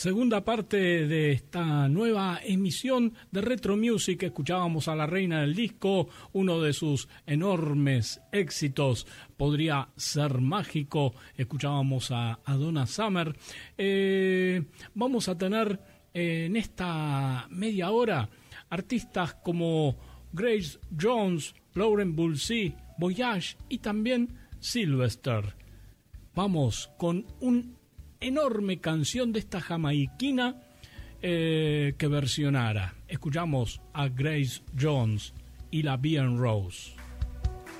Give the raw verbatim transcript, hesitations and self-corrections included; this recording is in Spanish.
Segunda parte de esta nueva emisión de Retro Music. Escuchábamos a la reina del disco, uno de sus enormes éxitos, Podría Ser Mágico. Escuchábamos a, a Donna Summer. Eh, vamos a tener eh, en esta media hora artistas como Grace Jones, Laurent Voulzy, Voyage y también Sylvester. Vamos con un enorme canción de esta jamaiquina eh, que versionara. Escuchamos a Grace Jones y la Bien Rose.